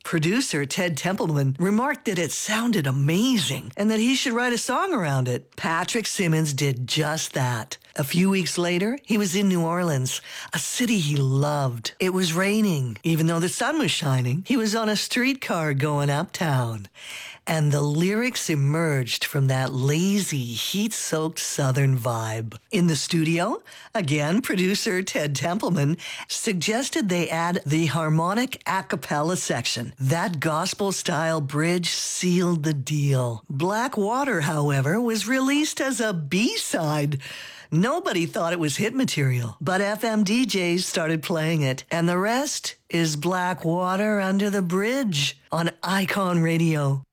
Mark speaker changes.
Speaker 1: Producer Ted Templeman remarked that it sounded amazing and that he should write a song around it. Patrick Simmons did just that. A few weeks later, he was in New Orleans, a city he loved. It was raining. Even though the sun was shining, he was on a streetcar going uptown. And the lyrics emerged from that lazy, heat-soaked Southern vibe. In the studio, again, producer Ted Templeman suggested they add the harmonic a cappella section. That gospel-style bridge sealed the deal. Black Water, however, was released as a B-side. Nobody thought it was hit material, but FM DJs started playing it, and the rest is Black Water Under the Bridge on Icon Radio.